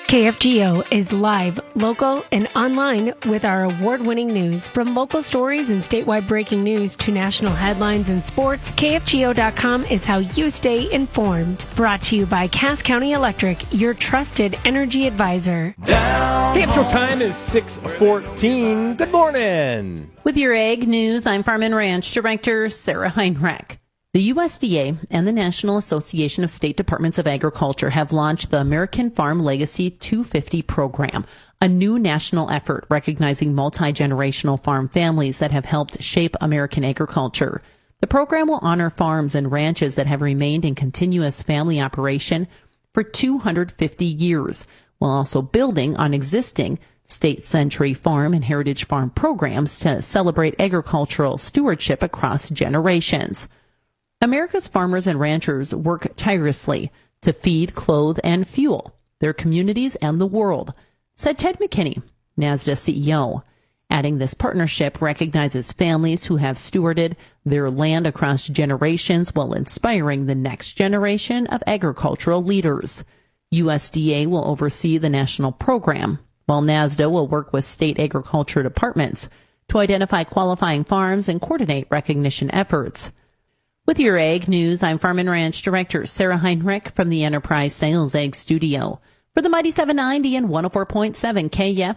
KFGO is live, local, and online with our award-winning news. From local stories and statewide breaking news to national headlines and sports, KFGO.com is how you stay informed. Brought to you by Cass County Electric, your trusted energy advisor. KFGO time is 6:14. Good morning. With your Ag News, I'm Farm and Ranch Director Sarah Heinrich. The USDA and the National Association of State Departments of Agriculture have launched the American Farm Legacy 250 program, a new national effort recognizing multi-generational farm families that have helped shape American agriculture. The program will honor farms and ranches that have remained in continuous family operation for 250 years, while also building on existing State Century Farm and Heritage Farm programs to celebrate agricultural stewardship across generations. America's farmers and ranchers work tirelessly to feed, clothe, and fuel their communities and the world, said Ted McKinney, NASDA CEO. Adding this partnership recognizes families who have stewarded their land across generations while inspiring the next generation of agricultural leaders. USDA will oversee the national program, while NASDA will work with state agriculture departments to identify qualifying farms and coordinate recognition efforts. With your Ag News, I'm Farm and Ranch Director Sarah Heinrich from the Enterprise Sales Ag Studio for the Mighty 790 and 104.7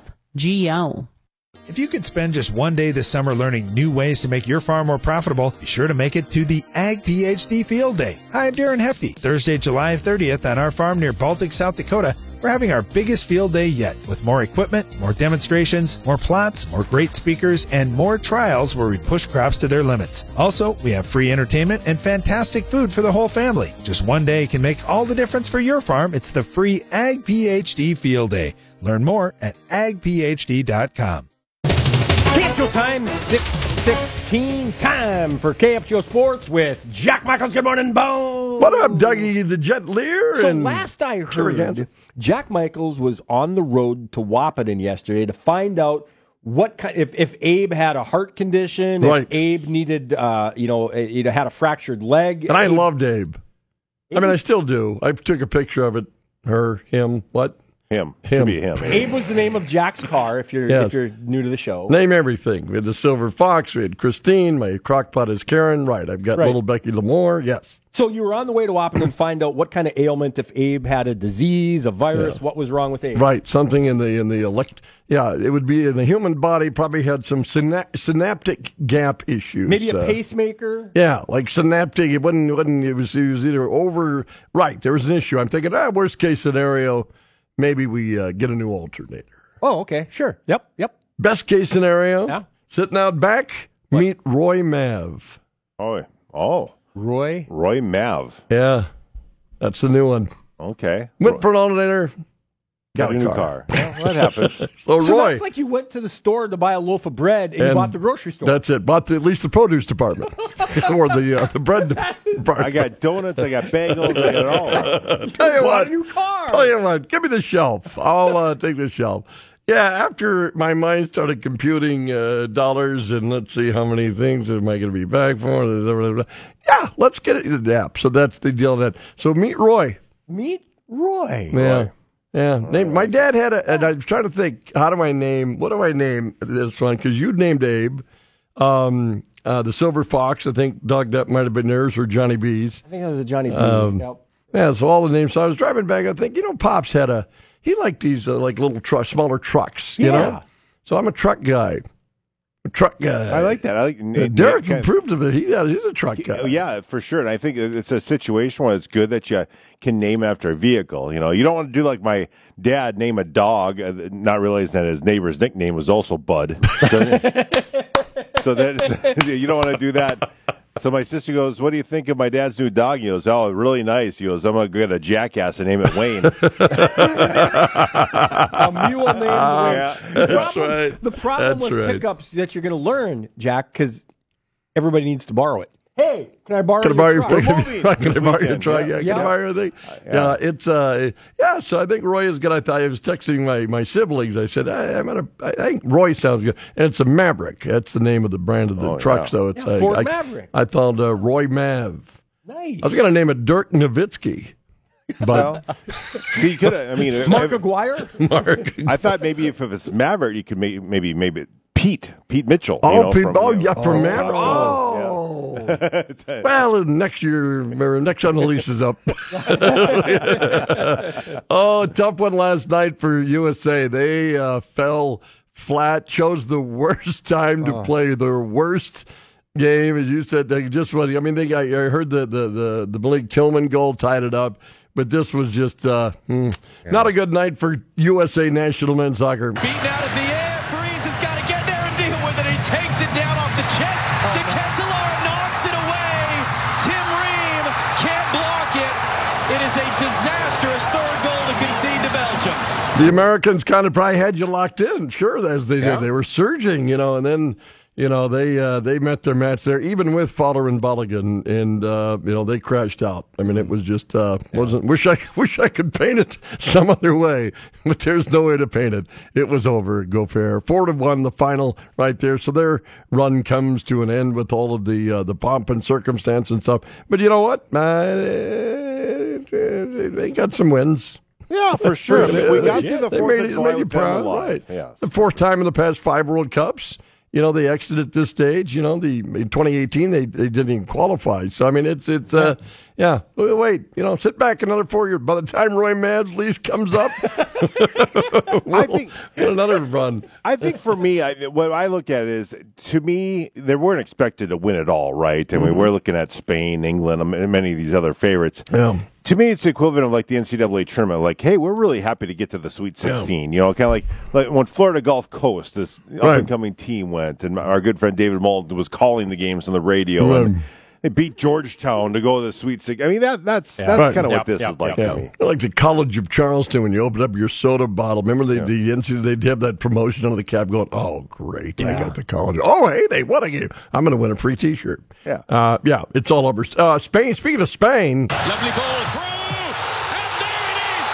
KFGO. If you could spend just one day this summer learning new ways to make your farm more profitable, be sure to make it to the Ag PhD Field Day. Hi, I'm Darren Hefty. Thursday, July 30th on our farm near Baltic, South Dakota, we're having our biggest field day yet with more equipment, more demonstrations, more plots, more great speakers, and more trials where we push crops to their limits. Also, we have free entertainment and fantastic food for the whole family. Just one day can make all the difference for your farm. It's the free Ag PhD Field Day. Learn more at agphd.com. KFGO time, 6:16. Time for KFGO Sports with Jack Michaels. Good morning, Bo. What up, Dougie the Jet Lear? So last I heard, Jack Michaels was on the road to Wahpeton yesterday to find out what kind, if Abe had a heart condition, right. If Abe needed, had a fractured leg. And I loved Abe. I mean, I still do. I took a picture of it. Her, him, what? Him. Should be him. Abe was the name of Jack's car, if you're new to the show. Name everything. We had the Silver Fox. We had Christine. My crockpot is Karen. Right. I've got little Becky Lamore. Yes. So you were on the way to Wahpeton to find out what kind of ailment, if Abe had a disease, a virus, what was wrong with Abe. Right. Something in the it would be in the human body, probably had some synaptic gap issues. Maybe a pacemaker? Yeah, like synaptic. It was either over. Right. There was an issue. I'm thinking, worst case scenario, maybe we get a new alternator. Oh, okay. Sure. Yep. Best case scenario, sitting out back, meet Roy Mav. Oh. Roy Mav. Yeah, that's the new one. Okay. Went for an alternator, got a new car. Well, that happens. So Roy. That's like you went to the store to buy a loaf of bread and you bought the grocery store. That's it. Bought at least the produce department or the bread department. I got donuts. I got bagels. I got it all. Tell you what. A new car. Tell you what. Give me the shelf. I'll take the shelf. Yeah, after my mind started computing dollars and let's see how many things am I going to be back for. Yeah, let's get it to the app. So that's the deal. So meet Roy. Meet Roy. Yeah. Yeah. My dad had and I was trying to think, what do I name this one? Because you named Abe. The Silver Fox, I think, Doug, that might have been yours, or Johnny B's. I think it was a Johnny B. Yep. Yeah, so all the names. So I was driving back, I think, Pops he liked these like little smaller trucks, you know? So I'm a truck guy. I like that. I like Derek approved of it. He's a truck guy. Yeah, for sure. And I think it's a situation where it's good that you can name after a vehicle. You don't want to do like my dad, name a dog, not realizing that his neighbor's nickname was also Bud. So that you don't want to do that. So my sister goes, "What do you think of my dad's new dog?" He goes, "Oh, really nice." He goes, "I'm going to get a jackass and name it Wayne." A mule named Wayne. Yeah. That's right. The problem with pickups that you're going to learn, Jack, because everybody needs to borrow it. Hey, can I borrow your truck? Can I borrow your truck? Yeah, can I borrow your thing? Yeah, it's so I think Roy is good. I was texting my siblings. I said, I think Roy sounds good. And it's a Maverick. That's the name of the brand of the truck. So it's Ford Maverick. I thought Roy Mav. Nice. I was going to name it Dirk Nowitzki. But See, you could. I mean, Mark Aguirre? Mark. I thought maybe if it's Maverick, you could maybe Pete Mitchell. Oh, you from from Maverick. Well, next year, or next on the lease is up. Tough one last night for USA. They fell flat, chose the worst time to play their worst game. As you said, they just won. I mean, I heard the Blake Tillman goal tied it up, but this was just not a good night for USA national men's soccer. Beaten out of the air, Freeze has got to get there and deal with it. He takes it down off the chest to Ketelaere, knocks it away. Tim Ream can't block it. It is a disastrous third goal to concede to Belgium. The Americans kind of probably had you locked in, sure, as they did. They were surging, and then they met their match there, even with Fowler and Balogun, and they crashed out. I mean, it was just wasn't. Wish I could paint it some other way, but there's no way to paint it. It was over. Go Fair 4-1, the final right there. So their run comes to an end with all of the pomp and circumstance and stuff. But you know what? They got some wins. Yeah, for sure. I mean, we got through the 4th of July with them alive. Right. Yes. The fourth time in the past 5 World Cups. They exited this stage. In 2018 they didn't even qualify. So I mean, it's Wait, sit back another 4 years. By the time Roy Madd's lease comes up, I think another run. I think for me, what I look at is, to me, they weren't expected to win it all, right? I mean, we're looking at Spain, England, and many of these other favorites. Yeah. To me, it's the equivalent of like the NCAA tournament. Like, hey, we're really happy to get to the Sweet 16. Kind of like when Florida Gulf Coast, this up-and-coming team went, and our good friend David Mullen was calling the games on the radio, and they beat Georgetown to go to the Sweet 16. I mean, that's kind of what this is like to me. Like the College of Charleston, when you open up your soda bottle. Remember the NCAA, they'd have that promotion under the cap going, oh, great, I got the college. Oh, hey, they won a game. I'm going to win a free T-shirt. Yeah. It's all over. Spain, speaking of Spain. Lovely ball through, and there it is.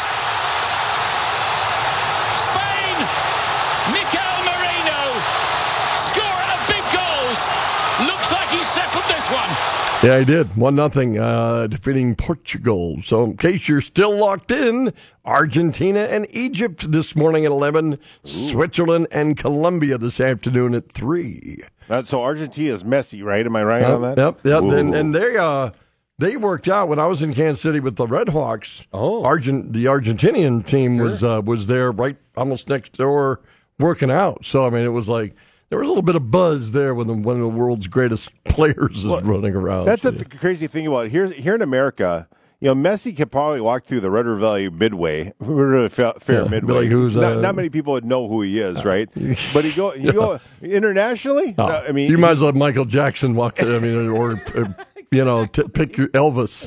Spain, Mikel Merino, scorer of big goals. Looks like he settled this one. Yeah, he did. 1-0, defeating Portugal. So in case you're still locked in, Argentina and Egypt this morning at 11, Switzerland and Colombia this afternoon at 3. So Argentina's Messi, right? Am I right on that? Yep. And they worked out when I was in Kansas City with the Red Hawks. The Argentinian team was there right almost next door working out. So I mean, it was like there was a little bit of buzz there when one of the world's greatest players is running around. That's the crazy thing about it. Here in America, Messi could probably walk through the Red River Valley Midway, fair Midway. Like not many people would know who he is, right? But you go internationally. I mean, you might as well have Michael Jackson walk. I mean, or pick your Elvis.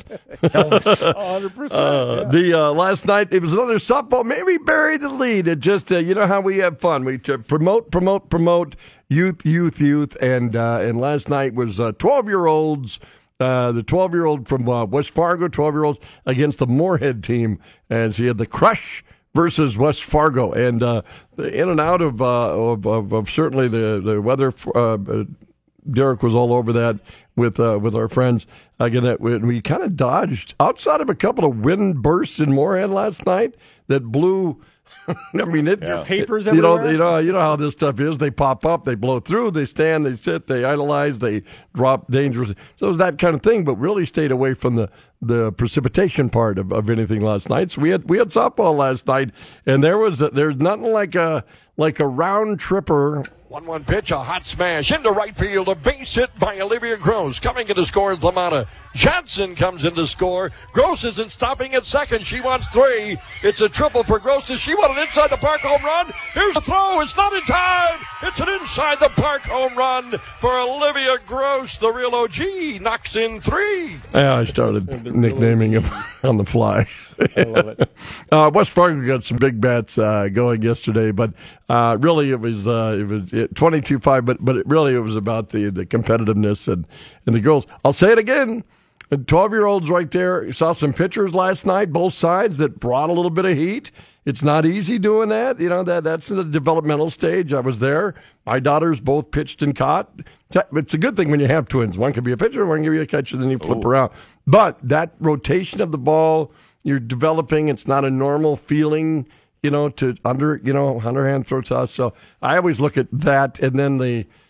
100%. The last night it was another softball. Maybe buried the lead. It just how we have fun. We promote youth, and last night was 12-year-olds. The 12-year-old from West Fargo, 12-year-olds against the Moorhead team, and she had the Crush versus West Fargo, and in and out of certainly the weather. Derek was all over that with our friends. Again, we kind of dodged outside of a couple of wind bursts in Moorhead last night that blew. I mean, your papers everywhere. You know how this stuff is. They pop up, they blow through, they stand, they sit, they idolize, they drop dangerous. So it was that kind of thing, but really stayed away from the precipitation part of anything last night. So we had softball last night, and there's nothing like a round tripper. 1-1 pitch, a hot smash into right field, a base hit by Olivia Gross. Coming in to score is LaMotta. Johnson comes in to score. Gross isn't stopping at second. She wants 3. It's a triple for Gross. Does she want an inside the park home run? Here's the throw. It's not in time. It's an inside the park home run for Olivia Gross. The real OG knocks in 3. Yeah, I started nicknaming him on the fly. I love it. West Fargo got some big bats going yesterday, but really it was 22-5. But it was about the competitiveness and the girls. I'll say it again. 12-year-olds right there. You saw some pitchers last night, both sides, that brought a little bit of heat. It's not easy doing that. That's the developmental stage. I was there. My daughters both pitched and caught. It's a good thing when you have twins. One can be a pitcher, one can be a catcher, then you flip around. But that rotation of the ball, You're developing. It's not a normal feeling, to underhand throw toss. So I always look at that, and then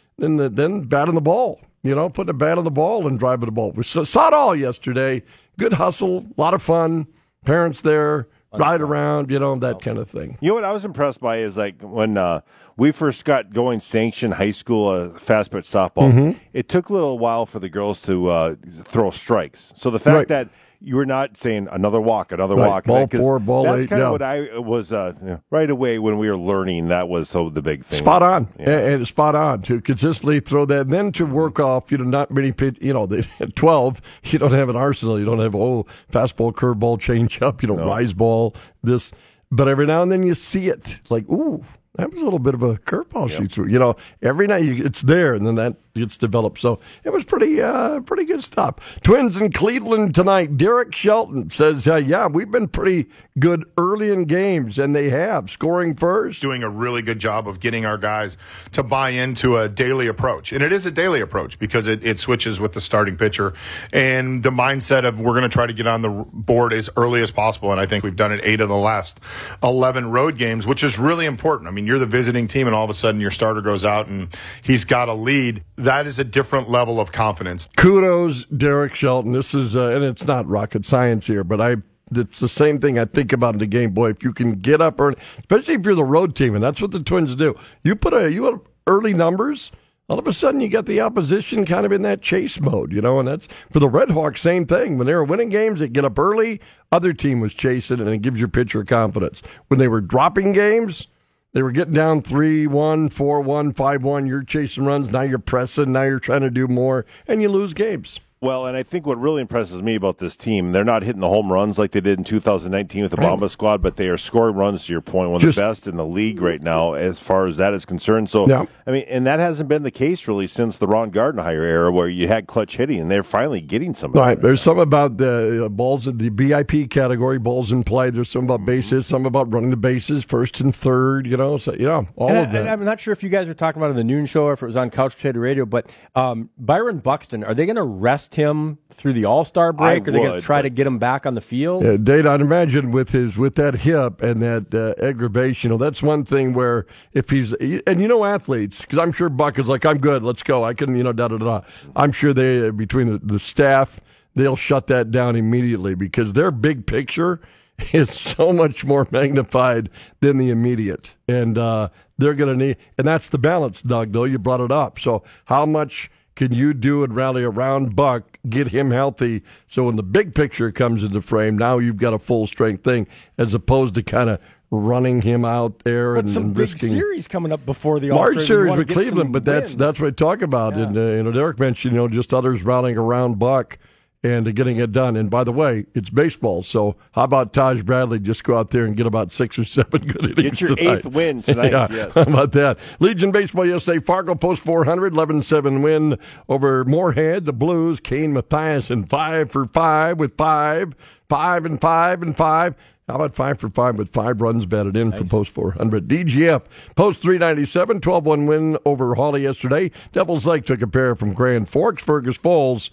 then batting the ball. Putting a bat on the ball and driving the ball. We saw it all yesterday. Good hustle, a lot of fun. Parents there, ride around, that kind of thing. You know what I was impressed by is like when we first got going sanctioned high school fast pitch softball, it took a little while for the girls to throw strikes. So the fact that you were not saying another walk. Ball 4, ball 8. That's kind of what I was right away when we were learning. That was the big thing. Spot on. Yeah. And spot on to consistently throw that. And then to work off, not many pitch, at 12, you don't have an arsenal. You don't have, fastball, curveball, changeup, rise ball, this. But every now and then you see it. Like, ooh, that was a little bit of a curveball she threw. Every night it's there, and then that gets developed. So it was pretty good stuff. Twins in Cleveland tonight. Derek Shelton says, we've been pretty good early in games, and they have, scoring first. Doing a really good job of getting our guys to buy into a daily approach. And it is a daily approach because it switches with the starting pitcher. And the mindset of we're going to try to get on the board as early as possible. And I think we've done it 8 of the last 11 road games, which is really important. I mean, you're the visiting team, and all of a sudden your starter goes out and he's got a lead. That is a different level of confidence. Kudos, Derek Shelton. This is, and it's not rocket science here, but it's the same thing I think about in the game. Boy, if you can get up early, especially if you're the road team, and that's what the Twins do. You have early numbers, all of a sudden you got the opposition kind of in that chase mode, and that's for the Red Hawks, same thing. When they were winning games, they get up early, other team was chasing, and it gives your pitcher confidence. When they were dropping games, they were getting down 3-1, 4-1, 5-1. You're chasing runs. Now you're pressing. Now you're trying to do more, and you lose games. Well, and I think what really impresses me about this team, they're not hitting the home runs like they did in 2019 with the Bomba squad, but they are scoring runs, to your point, one of the best in the league right now as far as that is concerned. So, I mean, and that hasn't been the case really since the Ron Gardenhire era where you had clutch hitting, and they're finally getting some. Right. There's some about the balls in the BIP category, balls in play. There's some about bases, some about running the bases, first and third, So, all of that. And I'm not sure if you guys were talking about it in the noon show or if it was on Couch Potato Radio, but Byron Buxton, are they going to rest him through the All-Star break, or are they going to try to get him back on the field? Yeah, Dave, I'd imagine with that hip and that aggravation, that's one thing where if he's, and athletes, because I'm sure Buck is like, I'm good, let's go, I can, da-da-da. I'm sure they, between the staff, they'll shut that down immediately because their big picture is so much more magnified than the immediate. And they're going to need, and that's the balance, Doug, though, you brought it up. So how much can you do and rally around Buck, get him healthy, so when the big picture comes into frame, now you've got a full-strength thing, as opposed to kind of running him out there and risking. Big series coming up before the All-Star. Large series with Cleveland, but that's what I talk about. Yeah. And Derek mentioned, just others rallying around Buck and getting it done. And by the way, it's baseball, so how about Taj Bradley just go out there and get about 6 or 7 good innings Get your tonight. 8th win tonight, yes. How about that? Legion Baseball USA, Fargo Post 400, 11-7 win over Moorhead. The Blues, Kane Mathias, and 5 for 5 with 5 and 5 and 5. How about 5 for 5 with 5 runs batted in for Post 400? DGF, Post 397, 12-1 win over Hawley yesterday. Devils Lake took a pair from Grand Forks. Fergus Falls,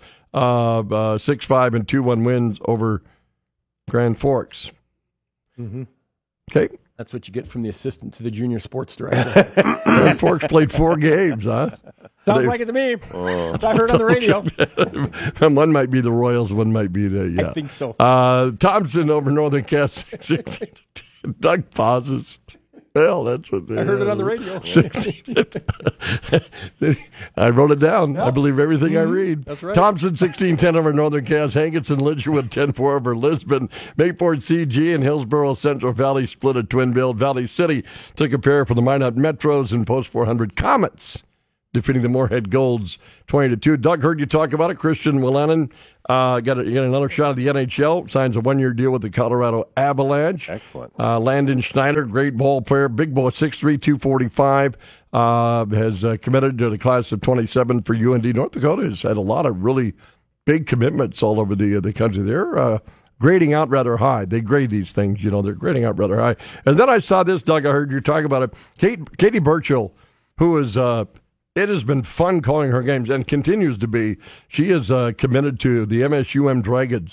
6-5 and 2-1 wins over Grand Forks. Mm-hmm. Okay. That's what you get from the assistant to the junior sports director. Grand Forks played 4 games, huh? Sounds like it to me. That's what I heard on the radio. One might be the Royals, one might be the, I think so. Thompson over Northern Cass. Doug pauses. Well, that's what I heard it on the radio. I wrote it down. Yep. I believe everything I read. That's right. Thompson 16-10 over Northern Cass. Hankinson Lidgerwood 10-4 over Lisbon. Mayford CG and Hillsborough Central Valley split at Twinville. Valley City took a pair for the Minot Metros and Post 400 Comets, defeating the Moorhead Golds 20-2. Doug heard you talk about it. Christian Willenin got another shot at the NHL. Signs a 1-year deal with the Colorado Avalanche. Excellent. Landon Schneider, great ball player, big boy, 6'3", 245, has committed to the class of 27 for UND. North Dakota has had a lot of really big commitments all over the country. They're grading out rather high. They grade these things, they're grading out rather high. And then I saw this, Doug, I heard you talk about it. Katie Burchill, who is it has been fun calling her games and continues to be. She is committed to the MSUM Dragons.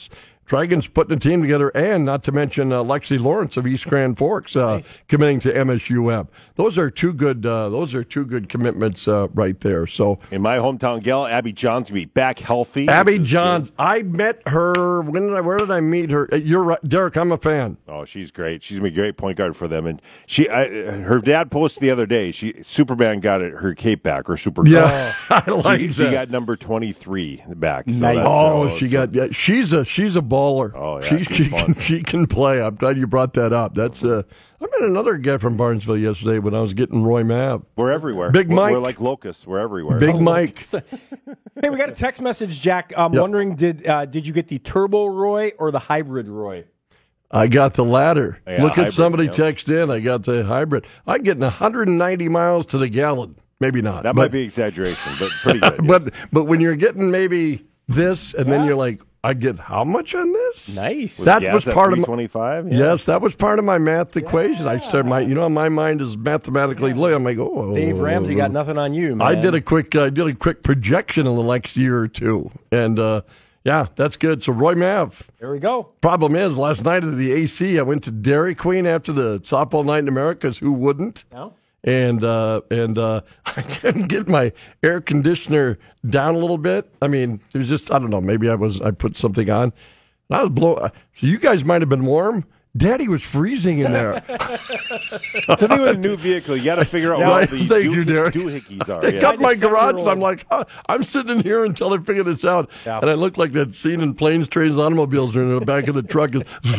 Trigon's putting a team together, and not to mention Lexi Lawrence of East Grand Forks committing to MSUM. Those are two good commitments right there. So in my hometown gal, Abby Johns will be back healthy. Abby Johns, I met her. Where did I meet her? You're right, Derek. I'm a fan. Oh, she's great. She's gonna be a great point guard for them. And her dad posted the other day. Superman got her cape back, her super. Yeah, I like that. She got number 23 back. So nice. She's a baller. Oh, yeah, she can play. I'm glad you brought that up. That's I met another guy from Barnesville yesterday when I was getting Roy Mav. We're everywhere. Big Mike. We're like locusts. We're everywhere. Big Mike. Hey, we got a text message, Jack. I'm wondering, did you get the Turbo Roy or the Hybrid Roy? I got the latter. Yeah, Look at hybrid, somebody text in. I got the hybrid. I'm getting 190 miles to the gallon. Maybe not. That might be exaggeration, but pretty good. But when you're getting maybe this, and then you're like, I get how much on this? Nice. That was part of 25. Yes, that was part of my math equation. I started my mind is mathematically low. I'm like, Dave Ramsey got nothing on you, man. I did a quick projection in the next year or two, and yeah, that's good. So Roy Mav. There we go. Problem is, last night at the AC, I went to Dairy Queen after the softball night in America. 'Cause who wouldn't? No. And I couldn't get my air conditioner down a little bit. I mean, it was just, I don't know, maybe I put something on. And I was blown. So you guys might have been warm. Daddy was freezing in there. Something with a new vehicle, you got to figure out what the doohickeys are. I got my garage, and I'm like, I'm sitting in here until I figure this out. Yeah. And I look like that scene in Planes, Trains, Automobiles in the back of the truck.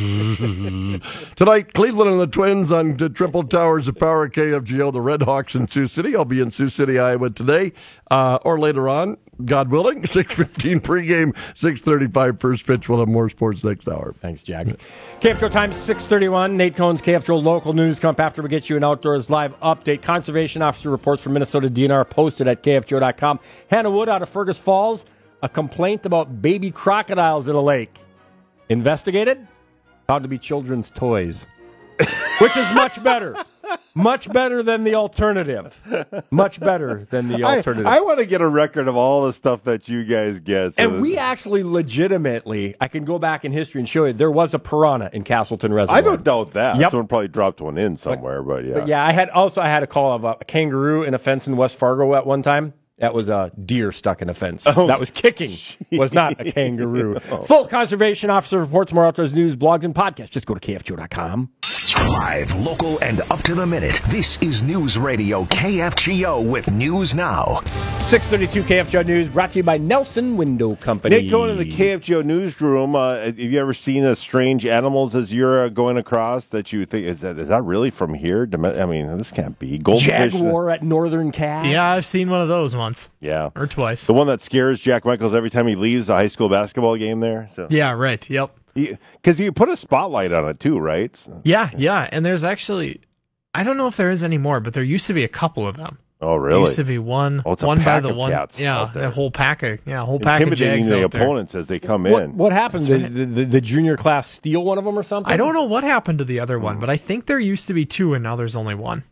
Tonight, Cleveland and the Twins on the Triple Towers of Power KFGO, the Red Hawks in Sioux City. I'll be in Sioux City, Iowa today or later on, God willing. 6:15 pregame, 6:35 first pitch. We'll have more sports next hour. Thanks, Jack. KFGO time 6:31. Nate Cohn's KFGO local news. Come up after we get you an outdoors live update. Conservation officer reports from Minnesota DNR posted at KFGO.com. Hannah Wood out of Fergus Falls. A complaint about baby crocodiles in a lake. Investigated. Found to be children's toys. Which is much better. Much better than the alternative. Much better than the alternative. I want to get a record of all the stuff that you guys get. And we actually legitimately, I can go back in history and show you, there was a piranha in Castleton Reservoir. I don't doubt that. Yep. Someone probably dropped one in somewhere, but yeah. But yeah, I had a call of a kangaroo in a fence in West Fargo at one time. That was a deer stuck in a fence. That was kicking. Was not a kangaroo. Full conservation officer reports, more outdoors news, blogs, and podcasts. Just go to KFGO.com. Live, local, and up to the minute. This is News Radio KFGO with News Now. 6:32 KFGO News brought to you by Nelson Window Company. Nate, going to the KFGO newsroom, have you ever seen strange animals as you're going across that you think, is that really from here? I mean, this can't be. Goldfish. Jaguar at Northern Cat. Yeah, I've seen one of those once. Yeah. Or twice. The one that scares Jack Michaels every time he leaves a high school basketball game there. So. Yeah, right. Yep. Because you put a spotlight on it too, right? Yeah. And there's actually, I don't know if there is anymore, but there used to be a couple of them. Oh, really? There used to be one by the one. Yeah, a whole pack of jags intimidating the opponents as they come in. What happened? The junior class steal one of them or something? I don't know what happened to the other one, but I think there used to be two, and now there's only one.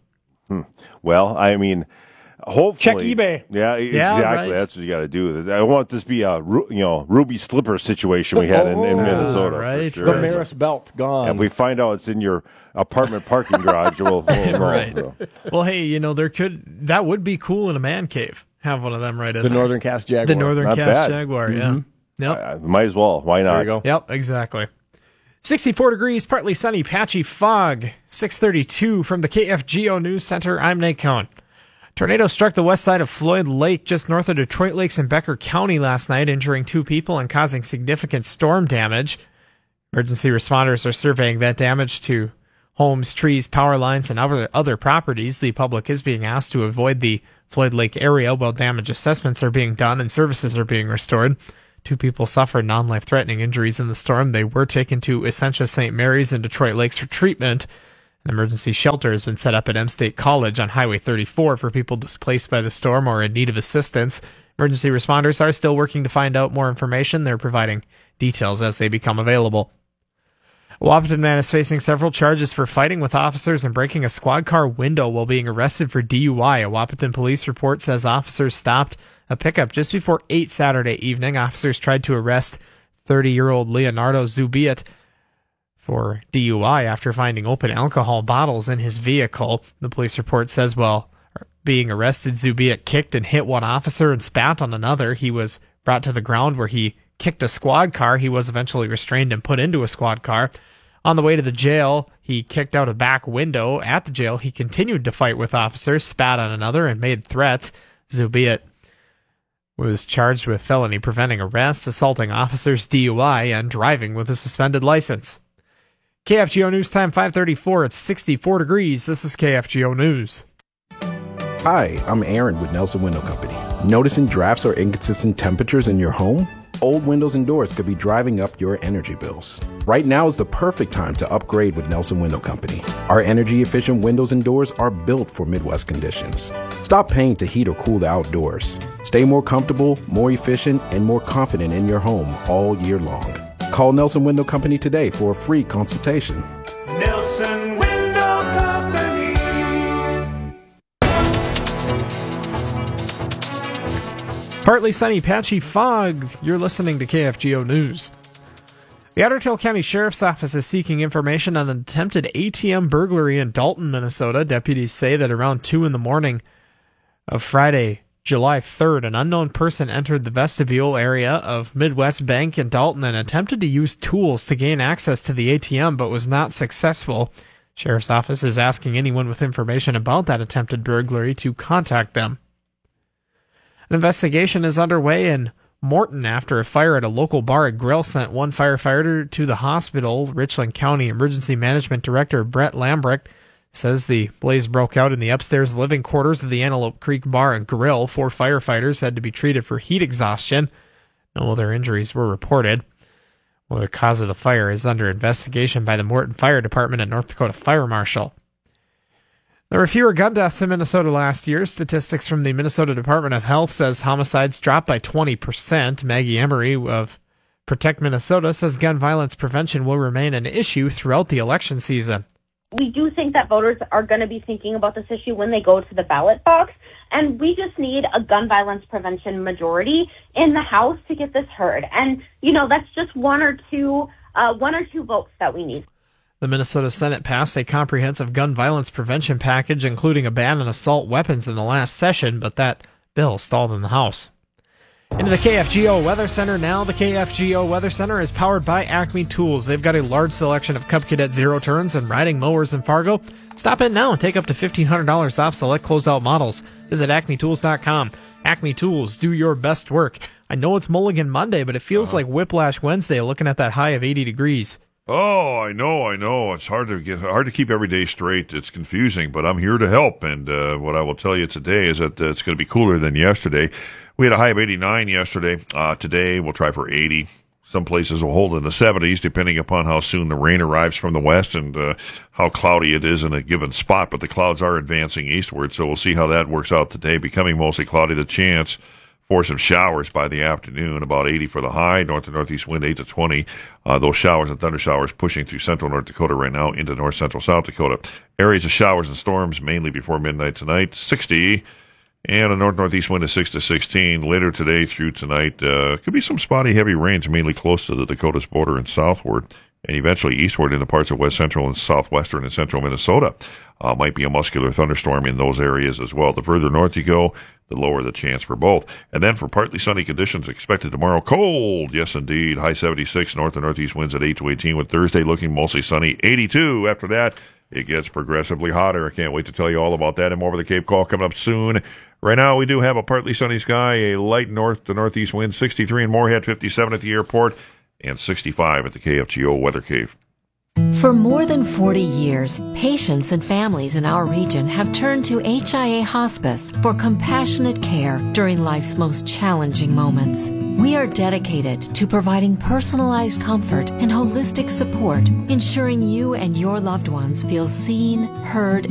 Well, I mean, hopefully. Check eBay. Yeah, exactly. Right. That's what you got to do. I want this to be a Ruby Slipper situation we had in Minnesota. Right. Sure. The Maris belt gone. And if we find out it's in your apartment parking garage, we'll right. know. Well, hey, that would be cool in a man cave. Have one of them right in there. The Northern Cast Jaguar. The Northern Cast Jaguar, yeah. Yep. Might as well. Why not? There you go. Yep, exactly. 64 degrees, partly sunny, patchy fog. 6:32 from the KFGO News Center. I'm Nate Cohn. Tornado struck the west side of Floyd Lake, just north of Detroit Lakes in Becker County last night, injuring 2 people and causing significant storm damage. Emergency responders are surveying that damage to homes, trees, power lines, and other properties. The public is being asked to avoid the Floyd Lake area while damage assessments are being done and services are being restored. 2 people suffered non-life-threatening injuries in the storm. They were taken to Essentia St. Mary's in Detroit Lakes for treatment. An emergency shelter has been set up at M State College on Highway 34 for people displaced by the storm or in need of assistance. Emergency responders are still working to find out more information. They're providing details as they become available. A Wahpeton man is facing several charges for fighting with officers and breaking a squad car window while being arrested for DUI. A Wahpeton police report says officers stopped a pickup just before 8 Saturday evening. Officers tried to arrest 30-year-old Leonardo Zubiet for DUI after finding open alcohol bottles in his vehicle. The police report says while being arrested, Zubiet kicked and hit one officer and spat on another. He was brought to the ground where he kicked a squad car. He was eventually restrained and put into a squad car. On the way to the jail, he kicked out a back window. At the jail, he continued to fight with officers, spat on another, and made threats. Zubiet was charged with felony preventing arrest, assaulting officers, DUI, and driving with a suspended license. KFGO News Time 5:34. It's 64 degrees. This is KFGO News. Hi, I'm Aaron with Nelson Window Company. Noticing drafts or inconsistent temperatures in your home? Old windows and doors could be driving up your energy bills. Right now is the perfect time to upgrade with Nelson Window Company. Our energy-efficient windows and doors are built for Midwest conditions. Stop paying to heat or cool the outdoors. Stay more comfortable, more efficient, and more confident in your home all year long. Call Nelson Window Company today for a free consultation. Nelson Window Company. Partly sunny, patchy fog. You're listening to KFGO News. The Ottertail County Sheriff's Office is seeking information on an attempted ATM burglary in Dalton, Minnesota. Deputies say that around 2 in the morning of Friday, July 3rd, an unknown person entered the vestibule area of Midwest Bank in Dalton and attempted to use tools to gain access to the ATM, but was not successful. Sheriff's Office is asking anyone with information about that attempted burglary to contact them. An investigation is underway in Morton after a fire at a local bar and grill sent one firefighter to the hospital. Richland County Emergency Management Director Brett Lambrecht says the blaze broke out in the upstairs living quarters of the Antelope Creek Bar and Grill. 4 firefighters had to be treated for heat exhaustion. No other injuries were reported. Well, the cause of the fire is under investigation by the Morton Fire Department and North Dakota Fire Marshal. There were fewer gun deaths in Minnesota last year. Statistics from the Minnesota Department of Health says homicides dropped by 20%. Maggie Emery of Protect Minnesota says gun violence prevention will remain an issue throughout the election season. We do think that voters are going to be thinking about this issue when they go to the ballot box, and we just need a gun violence prevention majority in the House to get this heard. And, that's just one or two votes that we need. The Minnesota Senate passed a comprehensive gun violence prevention package, including a ban on assault weapons in the last session, but that bill stalled in the House. Into the KFGO Weather Center now. The KFGO Weather Center is powered by Acme Tools. They've got a large selection of Cub Cadet zero turns and riding mowers in Fargo. Stop in now and take up to $1,500 off select closeout models. Visit acmetools.com. Acme Tools, do your best work. I know it's Mulligan Monday, but it feels like Whiplash Wednesday looking at that high of 80 degrees. Oh, I know. It's hard to keep every day straight. It's confusing, but I'm here to help. And what I will tell you today is that it's going to be cooler than yesterday. We had a high of 89 yesterday. Today we'll try for 80. Some places will hold in the 70s, depending upon how soon the rain arrives from the west and how cloudy it is in a given spot. But the clouds are advancing eastward, so we'll see how that works out today. Becoming mostly cloudy, the chance for some showers by the afternoon, about 80 for the high, north to northeast wind 8 to 20. Those showers and thunder showers pushing through central North Dakota right now into north central South Dakota. Areas of showers and storms mainly before midnight tonight, 60. And a north-northeast wind of 6 to 16. Later today through tonight, could be some spotty heavy rains mainly close to the Dakota's border and southward, and eventually eastward into parts of west central and southwestern and central Minnesota. Might be a muscular thunderstorm in those areas as well. The further north you go, the lower the chance for both. And then for partly sunny conditions expected tomorrow. Cold, yes indeed. High 76, north and northeast winds at 8 to 18, with Thursday looking mostly sunny. 82 after that. It gets progressively hotter. I can't wait to tell you all about that. I'm over the Cape Call coming up soon. Right now, we do have a partly sunny sky, a light north to northeast wind, 63 in Moorhead, 57 at the airport, and 65 at the KFGO Weather Cave. For more than 40 years, patients and families in our region have turned to HIA Hospice for compassionate care during life's most challenging moments. We are dedicated to providing personalized comfort and holistic support, ensuring you and your loved ones feel seen, heard,